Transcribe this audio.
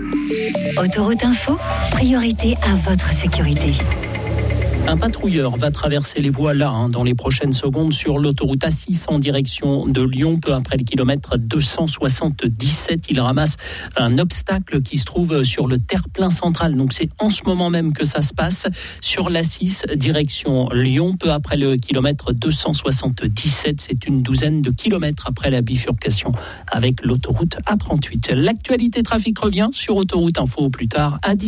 Autoroute Info, priorité à votre sécurité. Un patrouilleur va traverser les voies là, dans les prochaines secondes sur l'autoroute A6 en direction de Lyon, peu après le kilomètre 277. Il ramasse un obstacle qui se trouve sur le terre-plein central. Donc c'est en ce moment même que ça se passe sur l'A6 direction Lyon, peu après le kilomètre 277. C'est une douzaine de kilomètres après la bifurcation avec l'autoroute A38. L'actualité trafic revient sur Autoroute Info plus tard à 10h.